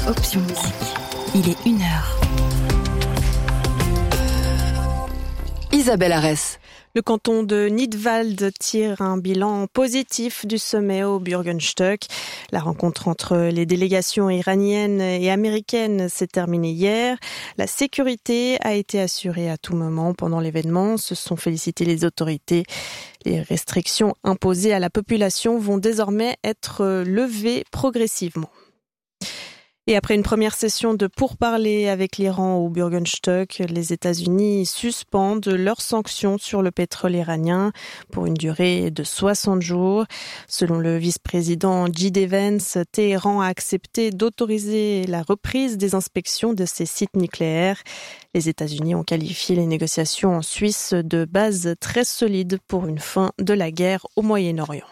Option Musique. Il est 1h. Isabelle Arès. Le canton de Nidwald tire un bilan positif du sommet au Bürgenstock. La rencontre entre les délégations iraniennes et américaines s'est terminée hier. La sécurité a été assurée à tout moment pendant l'événement. Se sont félicitées les autorités. Les restrictions imposées à la population vont désormais être levées progressivement. Et après une première session de pourparlers avec l'Iran au Bürgenstock, les États-Unis suspendent leurs sanctions sur le pétrole iranien pour une durée de 60 jours. Selon le vice-président J.D. Vance, Téhéran a accepté d'autoriser la reprise des inspections de ses sites nucléaires. Les États-Unis ont qualifié les négociations en Suisse de base très solide pour une fin de la guerre au Moyen-Orient.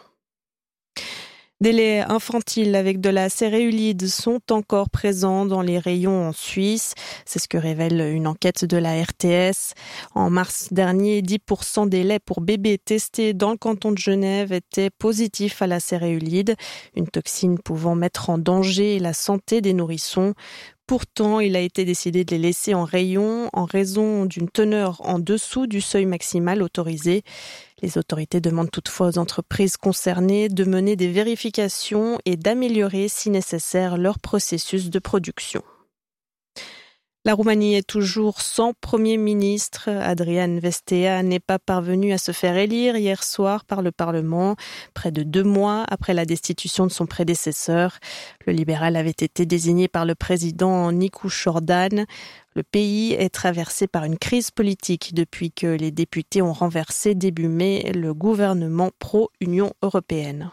Des laits infantiles avec de la céréulide sont encore présents dans les rayons en Suisse. C'est ce que révèle une enquête de la RTS. En mars dernier, 10% des laits pour bébés testés dans le canton de Genève étaient positifs à la céréulide, une toxine pouvant mettre en danger la santé des nourrissons. Pourtant, il a été décidé de les laisser en rayon en raison d'une teneur en dessous du seuil maximal autorisé. Les autorités demandent toutefois aux entreprises concernées de mener des vérifications et d'améliorer, si nécessaire, leur processus de production. La Roumanie est toujours sans Premier ministre. Adrian Vestea n'est pas parvenu à se faire élire hier soir par le Parlement, près de 2 mois après la destitution de son prédécesseur. Le libéral avait été désigné par le président Nicu Jordan. Le pays est traversé par une crise politique depuis que les députés ont renversé début mai le gouvernement pro-Union européenne.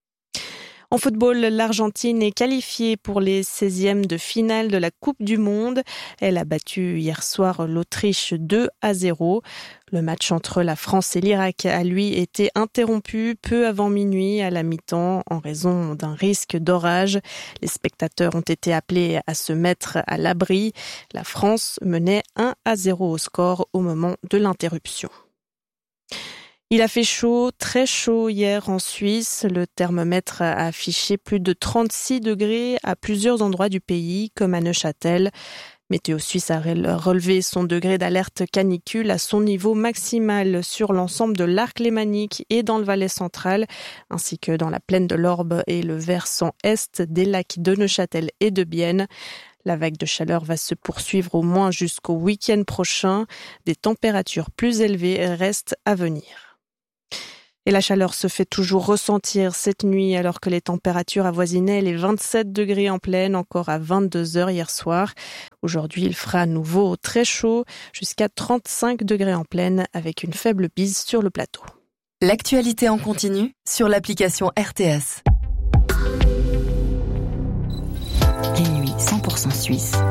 En football, l'Argentine est qualifiée pour les 16e de finale de la Coupe du Monde. Elle a battu hier soir l'Autriche 2-0. Le match entre la France et l'Irak a lui été interrompu peu avant minuit à la mi-temps en raison d'un risque d'orage. Les spectateurs ont été appelés à se mettre à l'abri. La France menait 1-0 au score au moment de l'interruption. Il a fait chaud, très chaud hier en Suisse. Le thermomètre a affiché plus de 36 degrés à plusieurs endroits du pays, comme à Neuchâtel. Météo Suisse a relevé son degré d'alerte canicule à son niveau maximal sur l'ensemble de l'arc lémanique et dans le Valais central, ainsi que dans la plaine de l'Orbe et le versant est des lacs de Neuchâtel et de Bienne. La vague de chaleur va se poursuivre au moins jusqu'au week-end prochain. Des températures plus élevées restent à venir. Et la chaleur se fait toujours ressentir cette nuit alors que les températures avoisinaient les 27 degrés en pleine, encore à 22h hier soir. Aujourd'hui, il fera à nouveau très chaud, jusqu'à 35 degrés en pleine avec une faible bise sur le plateau. L'actualité en continu sur l'application RTS. Les nuits 100% suisses.